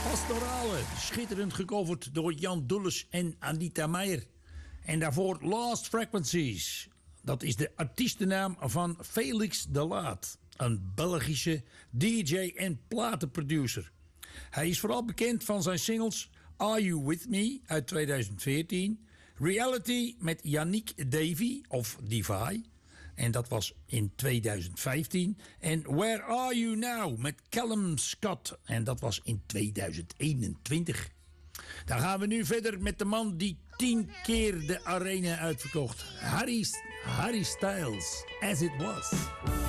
Pastorale, schitterend gecoverd door Jan Dulles en Anita Meijer. En daarvoor Lost Frequencies. Dat is de artiestennaam van Felix de Laat. Een Belgische DJ en platenproducer. Hij is vooral bekend van zijn singles Are You With Me uit 2014... Reality met Yannick Davy of Divai. En dat was in 2015. En Where Are You Now met Callum Scott. En dat was in 2021. Dan gaan we nu verder met de man die 10 keer de arena uitverkocht. Harry Styles, As It Was.